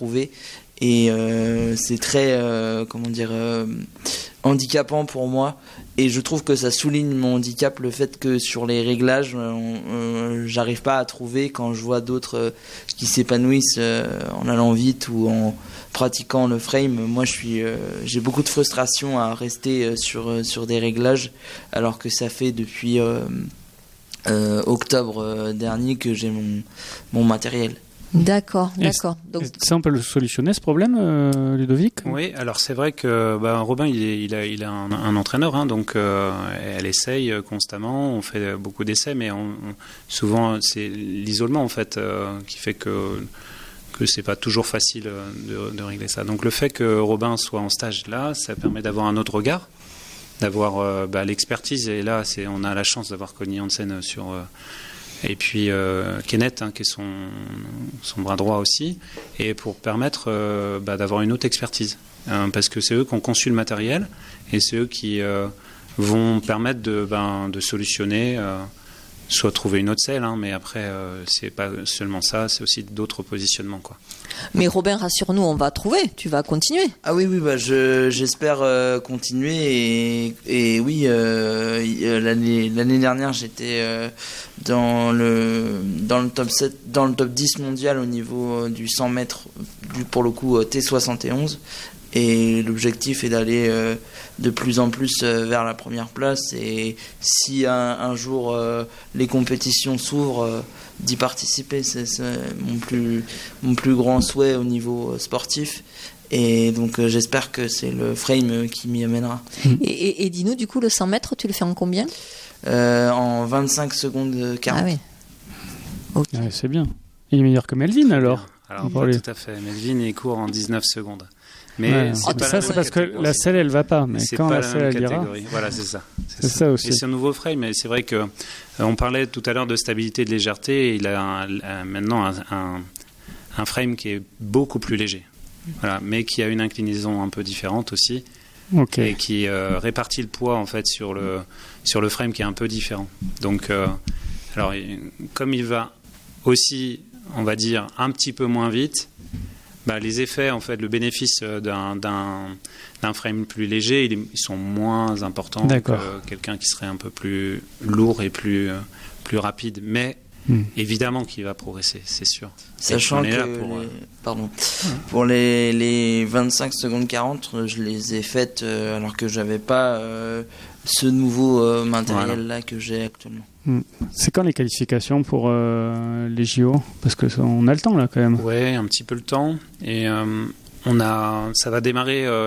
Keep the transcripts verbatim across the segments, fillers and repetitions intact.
trouver. Et euh, c'est très, euh, comment dire, euh, handicapant pour moi. Et je trouve que ça souligne mon handicap, le fait que sur les réglages, on, euh, j'arrive pas à trouver quand je vois d'autres euh, qui s'épanouissent euh, en allant vite ou en pratiquant le frame. Moi, je suis, euh, j'ai beaucoup de frustration à rester euh, sur, euh, sur des réglages, alors que ça fait depuis euh, euh, octobre euh, dernier que j'ai mon, mon matériel. D'accord, d'accord. Donc... Ça, on peut le solutionner, ce problème, euh, Ludovic ? Oui, alors c'est vrai que bah, Robin, il, est, il a, il a un, un entraîneur, hein, donc euh, elle essaye constamment, on fait beaucoup d'essais, mais on, on, souvent c'est l'isolement en fait euh, qui fait que que c'est pas toujours facile de, de régler ça. Donc le fait que Robin soit en stage là, ça permet d'avoir un autre regard, d'avoir euh, bah, l'expertise, et là c'est, on a la chance d'avoir Conny Hansen sur... Euh, et puis euh, Kenneth, hein, qui est son, son bras droit aussi, et pour permettre euh, bah, d'avoir une autre expertise. Hein, parce que c'est eux qui ont conçu le matériel, et c'est eux qui euh, vont permettre de, ben, de solutionner, euh, soit trouver une autre selle, hein, mais après, euh, c'est pas seulement ça, c'est aussi d'autres positionnements, quoi. Mais Robin, rassure-nous, on va trouver, tu vas continuer. Ah oui, oui, bah je, j'espère euh, continuer, et, et oui, euh, l'année, l'année dernière, j'étais euh, dans, le, dans, le top sept, dans le top dix mondial au niveau du cent mètres, du, pour le coup T soixante et onze, et l'objectif est d'aller euh, de plus en plus euh, vers la première place, et si un, un jour euh, les compétitions s'ouvrent, euh, d'y participer, c'est, c'est mon plus, mon plus grand souhait au niveau sportif. Et donc euh, j'espère que c'est le frame qui m'y amènera. Et, et, et dis-nous, du coup, le cent mètres, tu le fais en combien ? euh, En vingt-cinq secondes quarante. Ah oui. Okay. Ouais, c'est bien. Il est meilleur que Melvin alors. Alors pas tout à fait. Melvin, il court en dix-neuf secondes. Mais ouais, c'est pas ça, c'est parce que la selle, elle va pas. Mais c'est quand pas la, la selle, elle ira. Voilà, c'est ça. C'est, c'est ça. ça aussi. Et c'est un nouveau frame. Mais c'est vrai que euh, on parlait tout à l'heure de stabilité et de légèreté. Et il a un, un, maintenant un, un, un frame qui est beaucoup plus léger. Voilà, mais qui a une inclinaison un peu différente aussi. Okay. Et qui euh, répartit le poids en fait sur le sur le frame qui est un peu différent. Donc, euh, alors comme il va aussi, on va dire, un petit peu moins vite. Bah, les effets, en fait, le bénéfice d'un, d'un, d'un frame plus léger, ils, ils sont moins importants D'accord. que quelqu'un qui serait un peu plus lourd et plus, plus rapide. Mais hmm. évidemment qu'il va progresser, c'est sûr. Sachant que pour, les, pardon, ouais. pour les, les vingt-cinq secondes quarante, je les ai faites euh, alors que j'avais pas euh, ce nouveau euh, matériel-là voilà. que j'ai actuellement. C'est quand les qualifications pour euh, les J O ? Parce que ça, on a le temps là quand même. Ouais, un petit peu le temps. Et euh, on a, ça va démarrer, euh,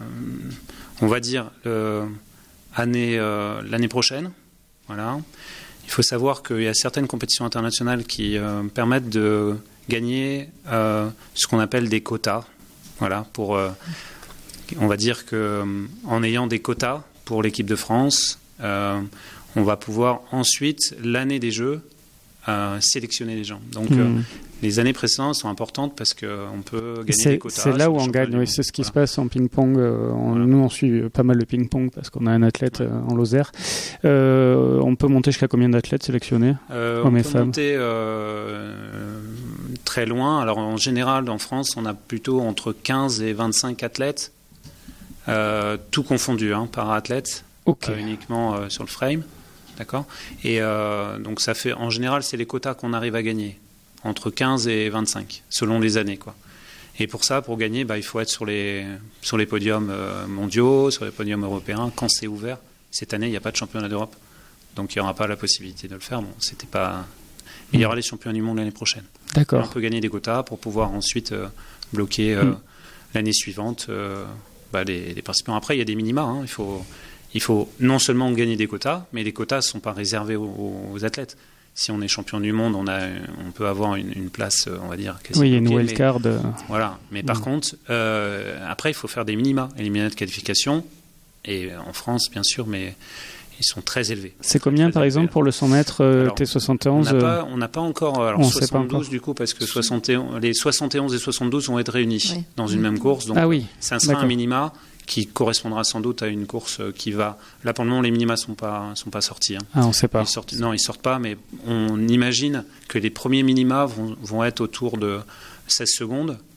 on va dire, euh, année, euh, l'année prochaine. Voilà. Il faut savoir qu'il y a certaines compétitions internationales qui euh, permettent de gagner euh, ce qu'on appelle des quotas. Voilà. Pour, euh, on va dire que en ayant des quotas pour l'équipe de France. Euh, on va pouvoir ensuite, l'année des Jeux, euh, sélectionner les gens. Donc, mmh. euh, les années précédentes sont importantes parce qu'on peut gagner c'est, des quotas. C'est là où on gagne, oui, c'est ce qui voilà. se passe en ping-pong. Euh, on, voilà. Nous, on suit pas mal le ping-pong parce qu'on a un athlète ouais. euh, en Lozère. Euh, on peut monter jusqu'à combien d'athlètes sélectionnés euh, hommes On et peut femmes monter euh, très loin. Alors, en général, en France, on a plutôt entre quinze et vingt-cinq athlètes, euh, tout confondu, hein, par athlète, okay. euh, uniquement euh, sur le frame. D'accord. Et euh, donc ça fait, en général, c'est les quotas qu'on arrive à gagner, entre quinze et vingt-cinq, selon les années, quoi. Et pour ça, pour gagner, bah, il faut être sur les, sur les podiums euh, mondiaux, sur les podiums européens, quand c'est ouvert. Cette année, il n'y a pas de championnat d'Europe, donc il n'y aura pas la possibilité de le faire. Bon, c'était pas... Il y aura les championnats du monde l'année prochaine. D'accord. On peut gagner des quotas pour pouvoir ensuite euh, bloquer euh, mm. l'année suivante euh, bah, les, les participants. Après, il y a des minima, hein, il faut... Il faut non seulement gagner des quotas, mais les quotas ne sont pas réservés aux, aux athlètes. Si on est champion du monde, on, a, on peut avoir une, une place, on va dire, quasi oui, il y a une bloquée, wildcard. Mais, voilà. Mais par mmh. contre, euh, après, il faut faire des minima. Et les minima de qualification, et en France, bien sûr, mais ils sont très élevés. C'est combien, par exemple, pour le cent mètres euh, alors, T soixante et onze On n'a pas, pas encore, alors on soixante-douze pas encore. Du coup, parce que soixante et onze, les soixante et onze et soixante-douze vont être réunis oui. dans une même course. Donc, ah oui. ça sera D'accord. un minima qui correspondra sans doute à une course qui va... Là, pour le moment, les minima ne sont pas, sont pas sortis. Hein. Ah, on ne sait pas. Ils sortent, non, ils ne sortent pas, mais on imagine que les premiers minima vont, vont être autour de seize secondes